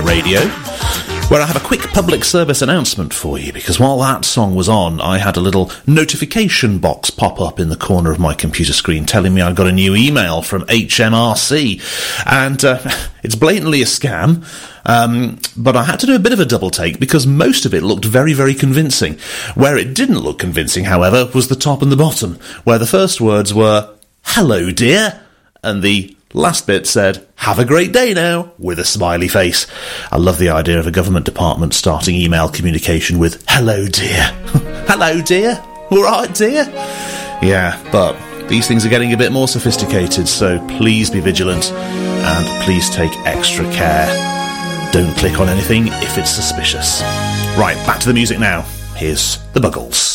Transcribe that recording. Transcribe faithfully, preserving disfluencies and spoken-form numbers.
Radio, where I have a quick public service announcement for you, because while that song was on, I had a little notification box pop up in the corner of my computer screen telling me I got a new email from H M R C, and uh, it's blatantly a scam, um, but I had to do a bit of a double take because most of it looked very, very convincing. Where it didn't look convincing, however, was the top and the bottom, where the first words were, "Hello, dear," and the last bit said, "Have a great day now," with a smiley face. I love the idea of a government department starting email communication with, "Hello, dear." "Hello, dear. All right, dear?" Yeah, but these things are getting a bit more sophisticated, so please be vigilant and please take extra care. Don't click on anything if it's suspicious. Right, back to the music now. Here's the Buggles.